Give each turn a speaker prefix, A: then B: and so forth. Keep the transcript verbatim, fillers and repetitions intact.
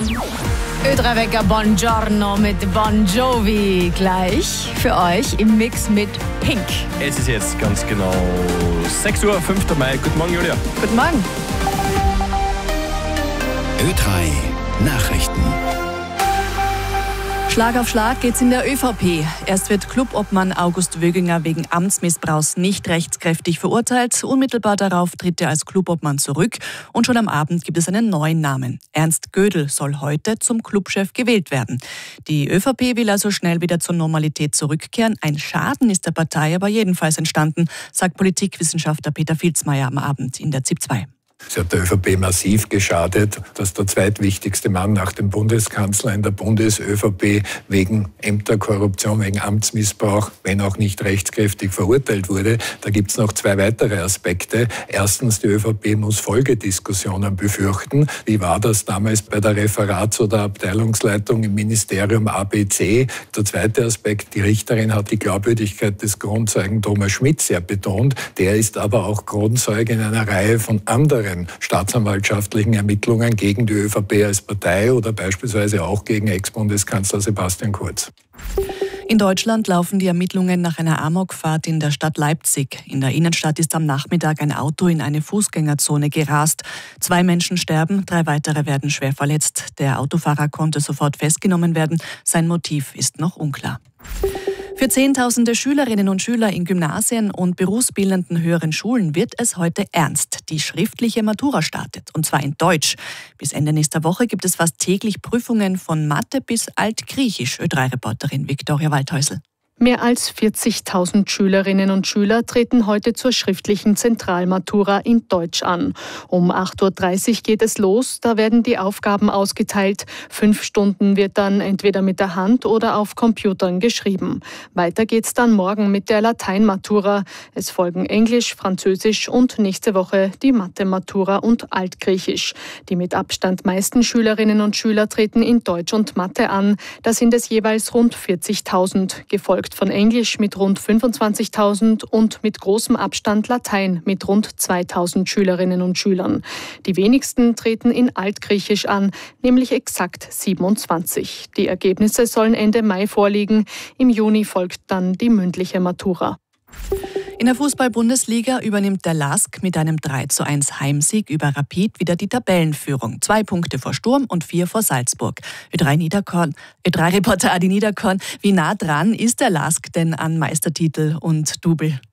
A: Ö drei Wecker Buongiorno mit Bon Jovi gleich für euch im Mix mit Pink.
B: Es ist jetzt ganz genau sechs Uhr, fünfter Mai. Guten Morgen, Julia.
A: Guten Morgen.
C: Ö drei Nachrichten.
D: Schlag auf Schlag geht's in der ÖVP. Erst wird Clubobmann August Wöginger wegen Amtsmissbrauchs nicht rechtskräftig verurteilt. Unmittelbar darauf tritt er als Clubobmann zurück. Und schon am Abend gibt es einen neuen Namen. Ernst Gödel soll heute zum Clubchef gewählt werden. Die ÖVP will also schnell wieder zur Normalität zurückkehren. Ein Schaden ist der Partei aber jedenfalls entstanden, sagt Politikwissenschaftler Peter Filzmeier am Abend in der Z I P zwei.
E: Es hat der ÖVP massiv geschadet, dass der zweitwichtigste Mann nach dem Bundeskanzler in der Bundes-ÖVP wegen Ämterkorruption, wegen Amtsmissbrauch, wenn auch nicht rechtskräftig verurteilt wurde. Da gibt es noch zwei weitere Aspekte. Erstens, die ÖVP muss Folgediskussionen befürchten. Wie war das damals bei der Referats- oder Abteilungsleitung im Ministerium A B C? Der zweite Aspekt, die Richterin hat die Glaubwürdigkeit des Kronzeugen Thomas Schmidt sehr betont. Der ist aber auch Kronzeuge in einer Reihe von anderen staatsanwaltschaftlichen Ermittlungen gegen die ÖVP als Partei oder beispielsweise auch gegen Ex-Bundeskanzler Sebastian Kurz.
D: In Deutschland laufen die Ermittlungen nach einer Amokfahrt in der Stadt Leipzig. In der Innenstadt ist am Nachmittag ein Auto in eine Fußgängerzone gerast. Zwei Menschen sterben, drei weitere werden schwer verletzt. Der Autofahrer konnte sofort festgenommen werden. Sein Motiv ist noch unklar. Für Zehntausende Schülerinnen und Schüler in Gymnasien und berufsbildenden höheren Schulen wird es heute ernst. Die schriftliche Matura startet, und zwar in Deutsch. Bis Ende nächster Woche gibt es fast täglich Prüfungen von Mathe bis Altgriechisch. Ö drei Reporterin Viktoria Waldhäusl.
F: Mehr als vierzigtausend Schülerinnen und Schüler treten heute zur schriftlichen Zentralmatura in Deutsch an. Um acht Uhr dreißig geht es los, da werden die Aufgaben ausgeteilt. Fünf Stunden wird dann entweder mit der Hand oder auf Computern geschrieben. Weiter geht's dann morgen mit der Lateinmatura. Es folgen Englisch, Französisch und nächste Woche die Mathe-Matura und Altgriechisch. Die mit Abstand meisten Schülerinnen und Schüler treten in Deutsch und Mathe an. Da sind es jeweils rund vierzigtausend, gefolgt von Englisch mit rund fünfundzwanzigtausend und mit großem Abstand Latein mit rund zweitausend Schülerinnen und Schülern. Die wenigsten treten in Altgriechisch an, nämlich exakt siebenundzwanzig. Die Ergebnisse sollen Ende Mai vorliegen. Im Juni folgt dann die mündliche Matura.
D: In der Fußball-Bundesliga übernimmt der L A S K mit einem drei zu eins Heimsieg über Rapid wieder die Tabellenführung. Zwei Punkte vor Sturm und vier vor Salzburg. Ö drei Niederkorn, Ö drei Reporter Adi Niederkorn. Wie nah dran ist der L A S K denn an Meistertitel und Double?